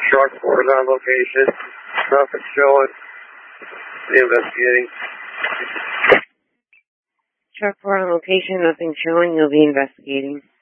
Truck 4 is on location. Nothing showing. Be investigating. Truck 4 on location, nothing showing. You'll be investigating.